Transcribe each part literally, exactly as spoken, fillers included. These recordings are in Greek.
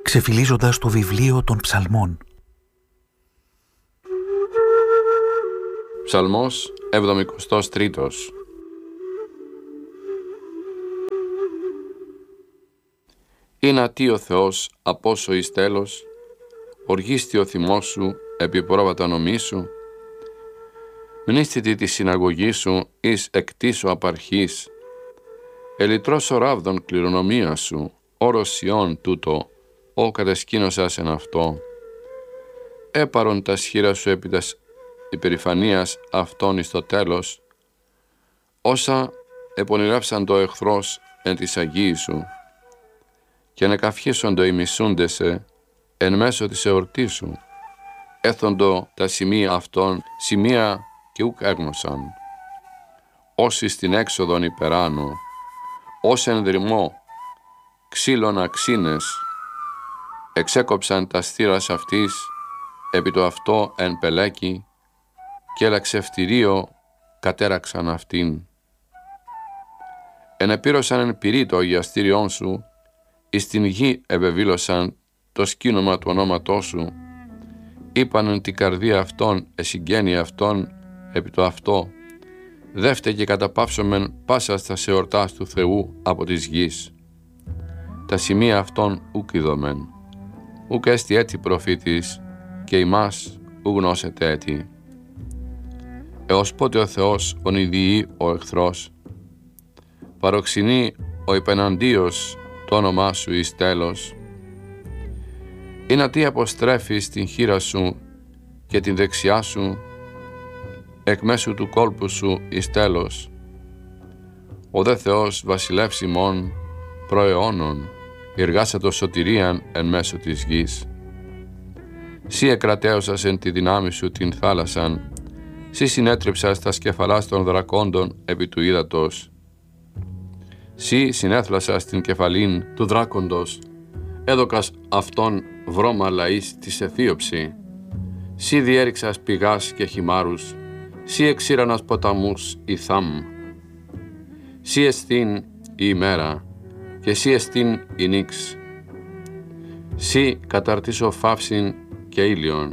ξεφυλίζοντας το βιβλίο των ψαλμών. Ψαλμός εβδομηκοστός τρίτος. Είναι ατί ο Θεός απόσο εις τέλος, οργίστη ο θυμός σου επί πρόβατα νομή σου, μνήστητη τη συναγωγή σου εις εκτίσου απαρχής, ελιτρός ο ράβδον κληρονομία σου, όρος Σιών τούτο, ο κατεσκήνωσας εν αυτό, έπαρον τα σχήρα σου επί τας υπερηφανίας αυτών εις το τέλος, όσα επονηρεύσαν το εχθρός εν της αγίης σου, και νεκαυχίσοντο οι μισούντεσαι εν μέσω της εορτής σου, έθοντο τα σημεία αυτών σημεία και ουκ έγνωσαν, όσοι στην έξοδον υπεράνω, ως εν δρυμό, ξύλων αξίνες, εξέκοψαν τα στήρας αυτής επί το αυτό εν πελέκη και λαξευτηρίο κατέραξαν αυτήν. Ενεπήρωσαν εν πυρί το αγιαστήριόν σου, εις την γη ευεβήλωσαν το σκήνομα του ονόματός σου, είπαν εν την καρδία αυτών εσυγγένει αυτών επί το αυτό, δεύτε και καταπαύσομεν πάσα στα εορτάς του Θεού από της γης. Τα σημεία αυτών ουκ ειδωμεν, ουκ έστι έτη προφήτης, και ημάς ου γνώσετε έτη. Έως πότε ο Θεός ονειδιεί ο εχθρός, παροξενεί ο υπεναντίος το όνομά σου εις τέλος. Είναι τι αποστρέφεις την χείρα σου και την δεξιά σου εκ μέσου του κόλπου σου εις τέλος. Ο δε Θεός βασιλεύς ημών προαιώνων, εργάσατο σωτηρίαν εν μέσω της γης. Σύ εκρατέωσας εν τη δυνάμει σου την θάλασσαν, σύ συνέτριψας τα σκεφαλάς των δρακόντων επί του ύδατος. Σύ συνέθλασας την κεφαλήν του δράκοντος, έδωκας αυτόν βρώμα λαΐς της αιθίωψη. Σύ διέριξας πηγάς και χυμάρους, σύ εξήρανας ποταμούς η θάμ. Σύ εστίν η ημέρα και σύ εστίν η νύξ. Σύ καταρτήσω φαύσιν και ήλιον.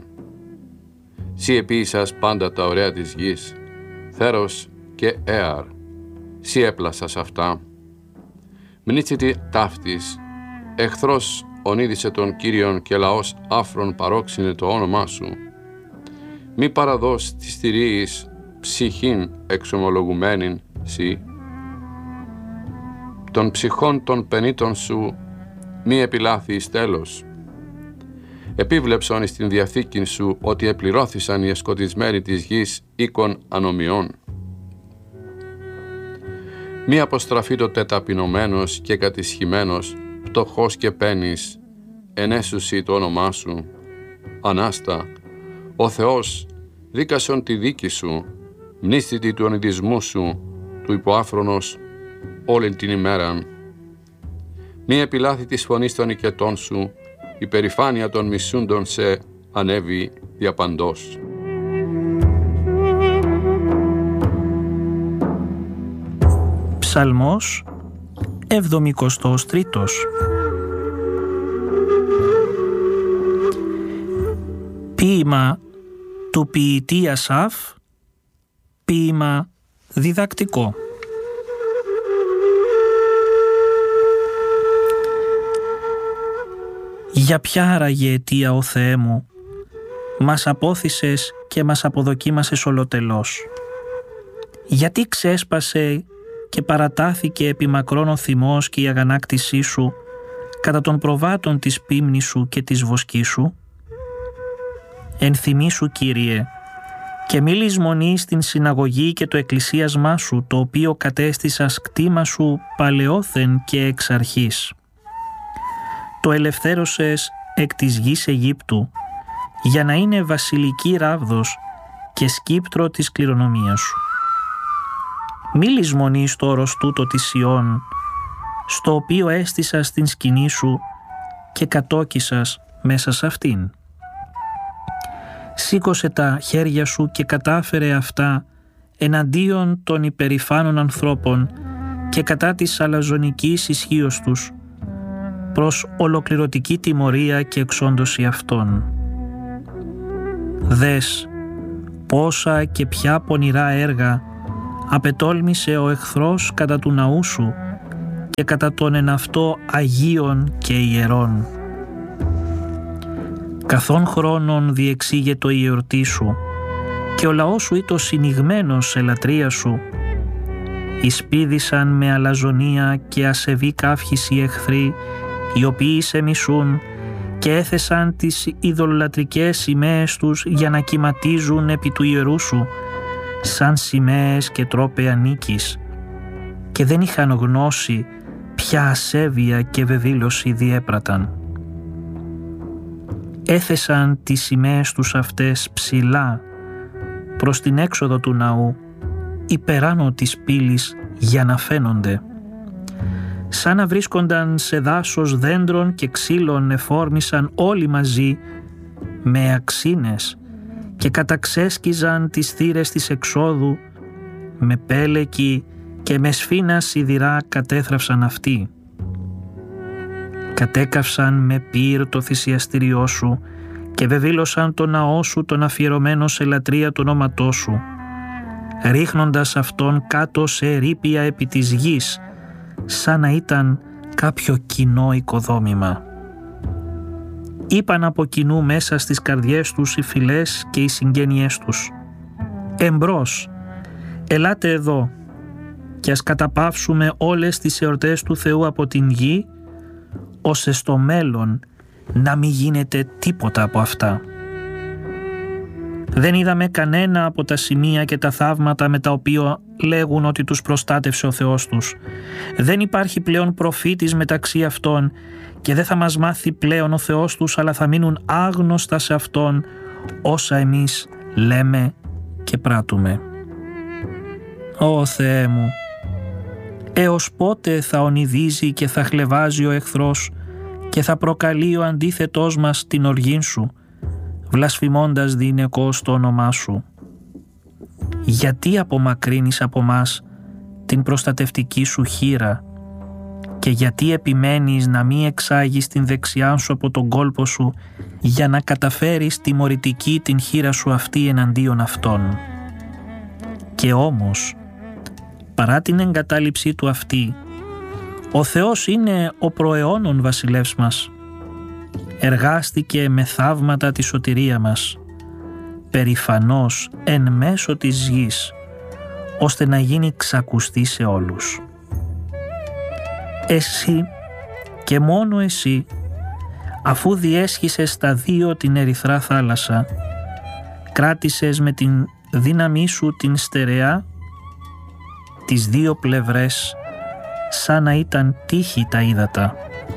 Σύ επίησας πάντα τα ωραία της γης, θέρος και έαρ. Σύ έπλασας αυτά. Μνήστητη ταύτης, εχθρός ονείδησε τον Κύριον και λαός άφρον παρόξυνε το όνομά σου. Μη παραδώς της θηρίης ψυχήν εξομολογουμένην σύ. Των ψυχών των πενήτων σου μη επιλάθεις τέλος. Επίβλεψον εις την διαθήκην σου ότι επληρώθησαν οι εσκοτισμένοι της γης οίκων ανομιών. Μη αποστραφήτωτε ταπεινωμένος και κατησχημένος, πτωχός και πένης, ενέσουσι το όνομά σου. Ανάστα, ο Θεός δίκασον τη δίκη σου, μνήστητη του ονειδισμού σου, του υποάφρονος όλη την ημέραν. Μη επιλάθη της φωνής των οικετών σου, η περηφάνεια των μισούντων σε ανέβη διαπαντός. Ψαλμός εβδομηκοστός τρίτος. Ποίημα του ποιητή Ασάφ, ποίημα διδακτικό. Για ποια άραγε αιτία, ο Θεέ μου, μας απόθυσες και μας αποδοκίμασες ολοτελώς? Γιατί ξέσπασε και παρατάθηκε επί μακρόν ο θυμός και η αγανάκτησή σου κατά των προβάτων της πίμνης σου και της βοσκής σου? Ενθυμήσου, Κύριε, και μη λησμονείς την συναγωγή και το εκκλησίασμά σου, το οποίο κατέστησας κτήμα σου παλαιόθεν και εξ αρχής. Το ελευθέρωσες εκ της γης Αιγύπτου, για να είναι βασιλική ράβδος και σκύπτρο της κληρονομίας σου. Μη λησμονείς το όρος τούτο της Σιών, στο οποίο έστησας την σκηνή σου και κατόκισας μέσα σε αυτήν. Σήκωσε τα χέρια σου και κατάφερε αυτά εναντίον των υπερηφάνων ανθρώπων και κατά της αλαζονικής ισχύως τους. προς ολοκληρωτική τιμωρία και εξόντωση αυτών. Δες πόσα και ποια πονηρά έργα απετόλμησε ο εχθρός κατά του ναού σου και κατά τον εν αυτό Αγίων και Ιερών. Καθόν χρόνων διεξήγετο η εορτή σου και ο λαός σου ήτο συνηγμένος σε λατρεία σου. Εισπίδησαν με αλαζονία και ασεβή καύχηση οι εχθροί, οι οποίοι σε μισούν και έθεσαν τις ειδωλολατρικές σημαίες τους για να κυματίζουν επί του ιερού σου, σαν σημαίες και τρόπαια νίκης, και δεν είχαν γνώση ποια ασέβεια και βεβήλωση διέπραταν. Έθεσαν τις σημαίες τους αυτές ψηλά προς την έξοδο του ναού, υπεράνω της πύλης για να φαίνονται. Σαν να βρίσκονταν σε δάσος δέντρων και ξύλων εφόρμησαν όλοι μαζί με αξίνες και καταξέσκιζαν τις θύρες της εξόδου, με πέλεκι και με σφίνα σιδηρά κατέθραυσαν αυτοί. Κατέκαυσαν με πύρ το θυσιαστήριό σου και βεβήλωσαν το ναό σου τον αφιερωμένο σε λατρεία του ονόματός σου, ρίχνοντας αυτόν κάτω σε ερείπια επί της γης, σαν να ήταν κάποιο κοινό οικοδόμημα. Είπαν από κοινού μέσα στις καρδιές τους οι φυλές και οι συγγένειές τους: «Εμπρός, ελάτε εδώ και ας καταπαύσουμε όλες τις εορτές του Θεού από την γη, ώστε στο μέλλον να μην γίνεται τίποτα από αυτά». Δεν είδαμε κανένα από τα σημεία και τα θαύματα με τα οποία λέγουν ότι τους προστάτευσε ο Θεός τους. Δεν υπάρχει πλέον προφήτης μεταξύ αυτών και δεν θα μας μάθει πλέον ο Θεός τους, αλλά θα μείνουν άγνωστα σε Αυτόν όσα εμείς λέμε και πράττουμε. Ω Θεέ μου, έως πότε θα ονειδίζει και θα χλευάζει ο εχθρός και θα προκαλεί ο αντίθετός μας την οργήν σου, βλασφημώντας διηνεκώς το όνομά σου? Γιατί απομακρύνεις από μας την προστατευτική σου χείρα και γιατί επιμένεις να μην εξάγεις την δεξιά σου από τον κόλπο σου για να καταφέρεις τιμωρητική την χείρα σου αυτή εναντίον αυτών? Και όμως, παρά την εγκατάλειψή του αυτή, ο Θεός είναι ο προαιώνων βασιλεύς μας. Εργάστηκε με θαύματα τη σωτηρία μας, περηφανός εν μέσω της γης, ώστε να γίνει ξακουστή σε όλους. Εσύ και μόνο εσύ, αφού διέσχισες στα δύο την ερυθρά θάλασσα, κράτησες με την δύναμή σου την στερεά τις δύο πλευρές, σαν να ήταν τείχη τα ύδατα.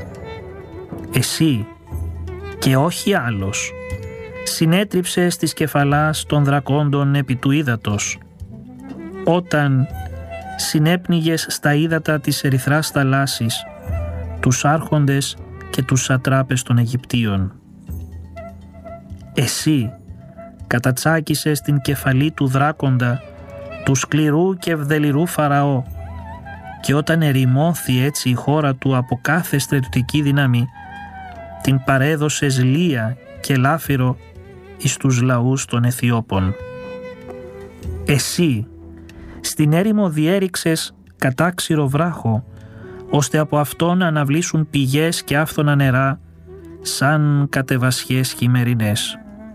Εσύ και όχι άλλος συνέτριψες τις κεφαλάς των δρακόντων επί του ύδατος, όταν συνέπνιγες στα ύδατα της ερυθράς θαλάσσης τους άρχοντες και τους σατράπες των Αιγυπτίων. Εσύ κατατσάκησες την κεφαλή του δράκοντα, του σκληρού και ευδελιρού Φαραώ, και όταν ερημώθη έτσι η χώρα του από κάθε στρατιωτική δύναμη, την παρέδωσες λία και λάφυρο εις τους λαούς των Αιθιώπων. Εσύ στην έρημο διέριξες κατάξυρο βράχο, ώστε από αυτό να αναβλήσουν πηγές και άφθονα νερά σαν κατεβασιές χειμερινές.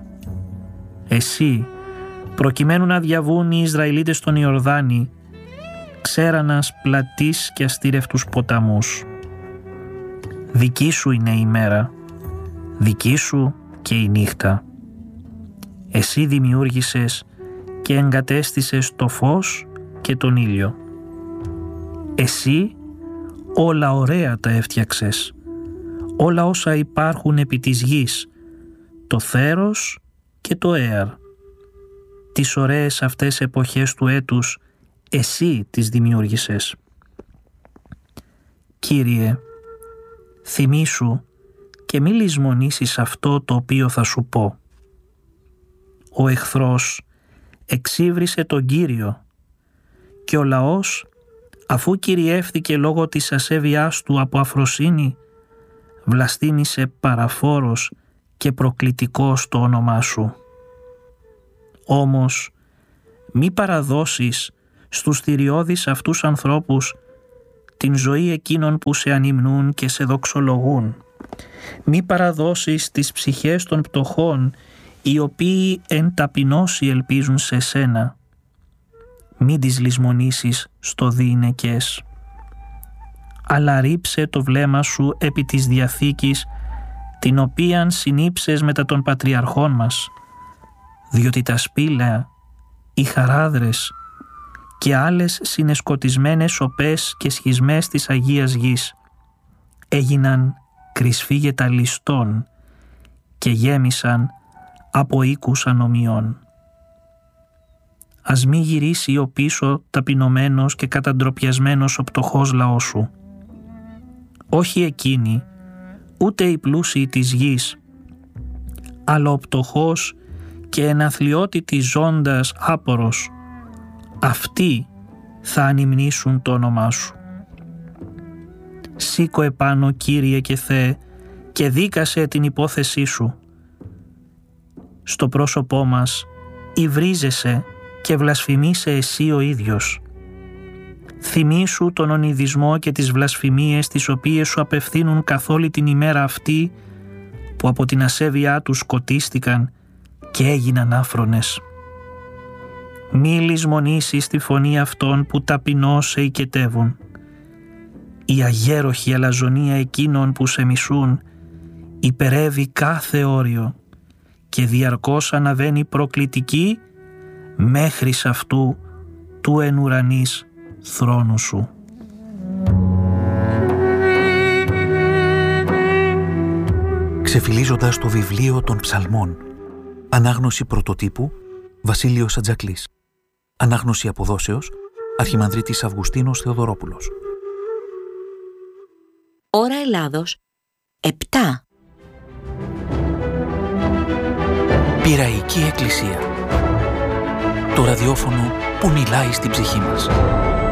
Εσύ, προκειμένου να διαβούν οι Ισραηλίτες τον Ιορδάνη, ξέρανας πλατείς και αστήρευτους ποταμούς. Δική σου είναι η μέρα, δική σου και η νύχτα. Εσύ δημιούργησες και εγκατέστησες το φως και τον ήλιο. Εσύ όλα ωραία τα έφτιαξες, όλα όσα υπάρχουν επί της γης, το θέρος και το έαρ. Τις ωραίες αυτές εποχές του έτους εσύ τις δημιούργησες. Κύριε, θυμήσου και μη λησμονήσεις αυτό το οποίο θα σου πω. Ο εχθρός εξύβρισε τον Κύριο και ο λαός, αφού κυριεύθηκε λόγω της ασέβειάς του από αφροσύνη, βλαστήμησε παραφόρος και προκλητικός το όνομά σου. Όμως μη παραδώσεις στους θηριώδεις αυτούς ανθρώπους την ζωή εκείνων που σε ανυμνούν και σε δοξολογούν. Μη παραδώσεις τις ψυχές των πτωχών, οι οποίοι εν ταπεινώσει ελπίζουν σε σένα. Μην τις λησμονήσεις στο διηνεκές. Αλλά ρίψε το βλέμμα σου επί της Διαθήκης, την οποίαν συνήψες μετά των πατριαρχών μας, διότι τα σπήλαια, οι χαράδρες και άλλες συνεσκοτισμένες σοπές και σχισμές της Αγίας Γης έγιναν κρυσφύγετα ληστών και γέμισαν από οίκους ανομιών. Ας μη γυρίσει ο πίσω ταπεινωμένος και καταντροπιασμένος ο πτωχός λαός σου. Όχι εκείνοι, ούτε οι πλούσιοι της γης, αλλά ο πτωχός και εν αθλιότητη ζώντας άπορος, αυτοί θα ανυμνήσουν το όνομά σου. Σήκω επάνω, Κύριε και Θεέ, και δίκασε την υπόθεσή σου. Στο πρόσωπό μας υβρίζεσαι και βλασφημίσαι εσύ ο ίδιος. Θυμήσου τον ονειδισμό και τις βλασφημίες τις οποίες σου απευθύνουν καθ' όλη την ημέρα αυτή που από την ασέβειά τους σκοτίστηκαν και έγιναν άφρονες. Μη λησμονήσεις τη φωνή αυτών που ταπεινώς σε οικετεύουν. Η αγέροχη αλαζονία εκείνων που σε μισούν υπερεύει κάθε όριο και διαρκώς αναβαίνει προκλητική μέχρι σ' αυτού του εν ουρανής θρόνου σου. Ξεφυλίζοντας το βιβλίο των Ψαλμών. Ανάγνωση πρωτοτύπου Βασίλειος Ατζακλής. Ανάγνωση αποδόσεως Αρχιμανδρίτης Αυγουστίνος Θεοδωρόπουλος. Ώρα Ελλάδος επτά. Πειραϊκή Εκκλησία. Το ραδιόφωνο που μιλάει στην ψυχή μας.